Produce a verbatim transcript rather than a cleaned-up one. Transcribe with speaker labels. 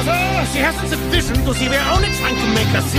Speaker 1: Mother, she hasn't sufficient to see we're only trying to make her see.